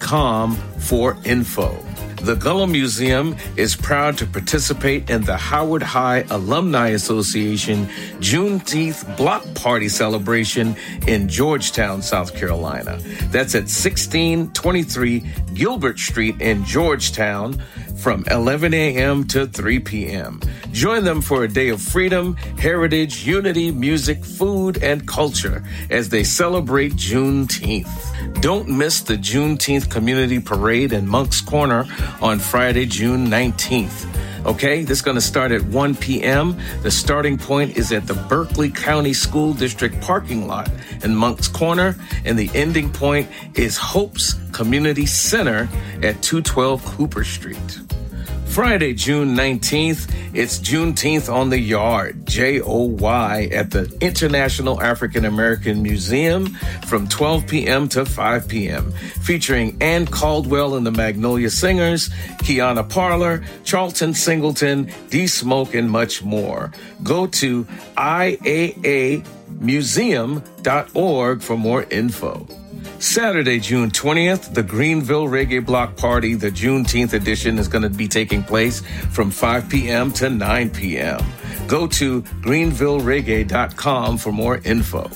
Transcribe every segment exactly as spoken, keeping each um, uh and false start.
com for info. The Gullah Museum is proud to participate in the Howard High Alumni Association Juneteenth Block Party celebration in Georgetown, South Carolina. That's at sixteen twenty-three Gilbert Street in Georgetown from eleven a.m. to three p.m. Join them for a day of freedom, heritage, unity, music, food, and culture as they celebrate Juneteenth. Don't miss the Juneteenth Community Parade in Moncks Corner on Friday, June nineteenth. Okay, this is going to start at one p.m. The starting point is at the Berkeley County School District parking lot in Moncks Corner, and the ending point is Hope's Community Center at two twelve Cooper Street. Friday, June nineteenth, it's Juneteenth on the Yard, J O Y, at the International African American Museum from twelve p.m. to five p.m., featuring Ann Caldwell and the Magnolia Singers, Kiana Parler, Charlton Singleton, D-Smoke, and much more. Go to I A A museum dot org for more info. Saturday, June twentieth, the Greenville Reggae Block Party, the Juneteenth edition, is going to be taking place from five p.m. to nine p.m. Go to greenville reggae dot com for more info.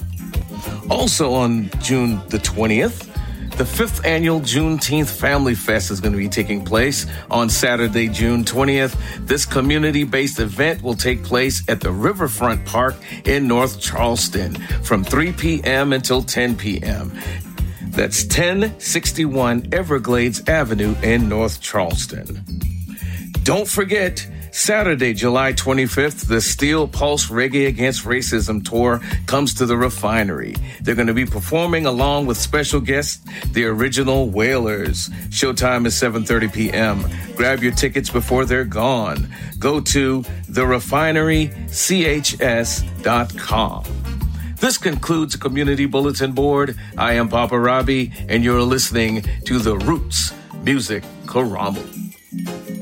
Also on June the twentieth, the fifth annual Juneteenth Family Fest is going to be taking place on Saturday, June twentieth. This community-based event will take place at the Riverfront Park in North Charleston from three p.m. until ten p.m. That's ten sixty-one Everglades Avenue in North Charleston. Don't forget, Saturday, July twenty-fifth, the Steel Pulse Reggae Against Racism Tour comes to the Refinery. They're going to be performing along with special guests, the Original Wailers. Showtime is seven thirty p.m. Grab your tickets before they're gone. Go to the refinery c h s dot com. This concludes the Community Bulletin Board. I am Papa Robbie, and you're listening to the Roots Music Karamu.